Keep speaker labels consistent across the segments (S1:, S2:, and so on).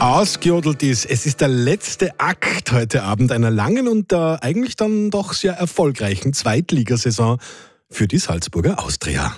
S1: Ausgejodelt ist. Es ist der letzte Akt heute Abend einer langen und eigentlich dann doch sehr erfolgreichen Zweitligasaison für die Salzburger Austria.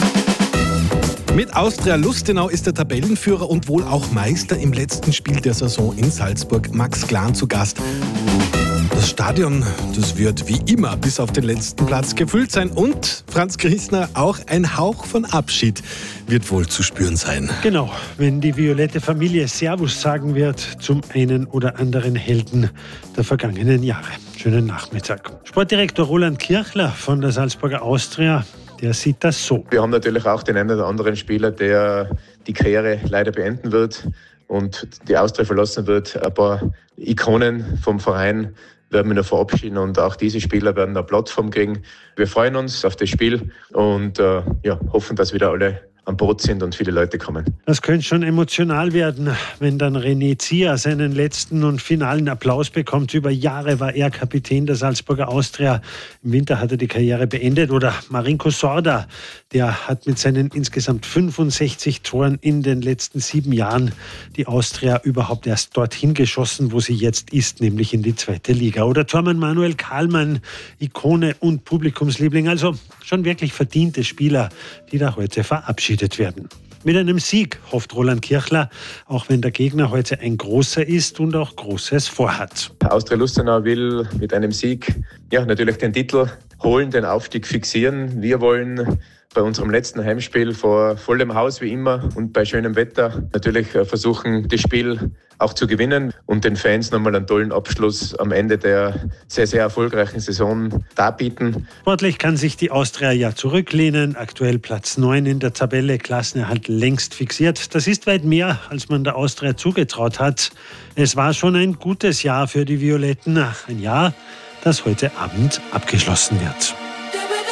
S1: Mit Austria Lustenau ist der Tabellenführer und wohl auch Meister im letzten Spiel der Saison in Salzburg, Max Glan, zu Gast. Das Stadion, das wird wie immer bis auf den letzten Platz gefüllt sein und, Franz Griesner, auch ein Hauch von Abschied wird wohl zu spüren sein.
S2: Genau, wenn die violette Familie Servus sagen wird zum einen oder anderen Helden der vergangenen Jahre. Schönen Nachmittag. Sportdirektor Roland Kirchler von der Salzburger Austria, der sieht das so.
S3: Wir haben natürlich auch den einen oder anderen Spieler, der die Karriere leider beenden wird und die Austria verlassen wird. Ein paar Ikonen vom Verein werden wir noch verabschieden und auch diese Spieler werden eine Plattform kriegen. Wir freuen uns auf das Spiel und hoffen, dass wieder alle an Bord sind und viele Leute kommen.
S2: Das könnte schon emotional werden, wenn dann René Zier seinen letzten und finalen Applaus bekommt. Über Jahre war er Kapitän der Salzburger Austria. Im Winter hat er die Karriere beendet. Oder Marinko Sorda, der hat mit seinen insgesamt 65 Toren in den letzten 7 Jahren die Austria überhaupt erst dorthin geschossen, wo sie jetzt ist, nämlich in die 2. Liga. Oder Tormann Manuel Kahlmann, Ikone und Publikumsliebling. Also schon wirklich verdiente Spieler, die da heute verabschiedet werden. Mit einem Sieg hofft Roland Kirchler, auch wenn der Gegner heute ein großer ist und auch Großes vorhat.
S3: Austria Lustenau will mit einem Sieg natürlich den Titel holen, den Aufstieg fixieren. Wir wollen bei unserem letzten Heimspiel vor vollem Haus wie immer und bei schönem Wetter natürlich versuchen, das Spiel auch zu gewinnen und den Fans nochmal einen tollen Abschluss am Ende der sehr, sehr erfolgreichen Saison darbieten.
S2: Sportlich kann sich die Austria ja zurücklehnen. Aktuell Platz 9 in der Tabelle, Klassenerhalt längst fixiert. Das ist weit mehr, als man der Austria zugetraut hat. Es war schon ein gutes Jahr für die Violetten. Ein Jahr, das heute Abend abgeschlossen wird.